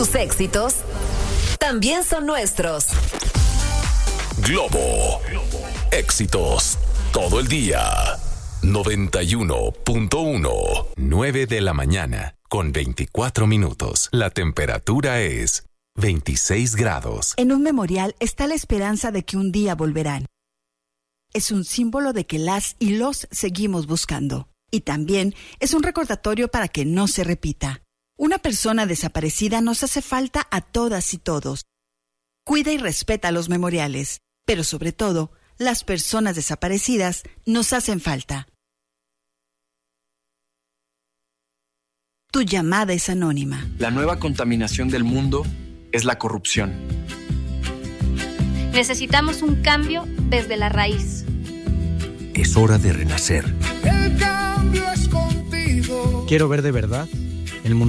Tus éxitos también son nuestros. Globo. Éxitos todo el día. 91.1. 9 de la mañana con 24 minutos. La temperatura es 26 grados. En un memorial está la esperanza de que un día volverán. Es un símbolo de que las y los seguimos buscando. Y también es un recordatorio para que no se repita. Una persona desaparecida nos hace falta a todas y todos. Cuida y respeta los memoriales, pero sobre todo, las personas desaparecidas nos hacen falta. Tu llamada es anónima. La nueva contaminación del mundo es la corrupción. Necesitamos un cambio desde la raíz. Es hora de renacer. El cambio es contigo. Quiero ver de verdad